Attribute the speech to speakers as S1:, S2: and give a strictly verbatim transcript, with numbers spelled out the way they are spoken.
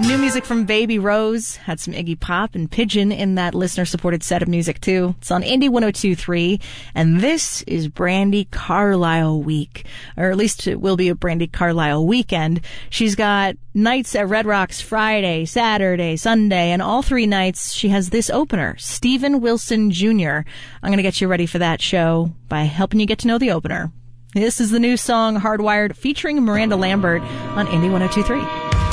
S1: New music from Baby Rose. Had some Iggy Pop and Pigeon in that listener-supported set of music, too. It's on Indie one oh two point three, and this is Brandi Carlile Week. Or at least it will be a Brandi Carlile weekend. She's got nights at Red Rocks Friday, Saturday, Sunday, and all three nights she has this opener, Steven Wilson Junior I'm going to get you ready for that show by helping you get to know the opener. This is the new song Hardwired featuring Miranda Lambert on Indie one oh two point three.